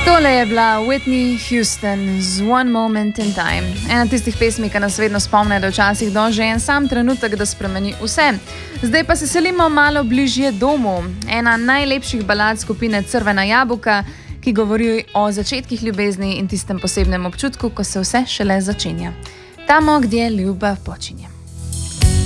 Tole je bila Whitney Houston z One Moment in Time. Ena tistih pesmi, ki nas vedno spomne, da včasih doži en sam trenutek, da spremeni vse. Zdaj pa se selimo malo bližje domu. Ena najlepših balad skupine Crvena jabolka, ki govori o začetkih ljubezni in tistem posebnem občutku, ko se vse šele začenja. Tamo, gdje ljubav počinje.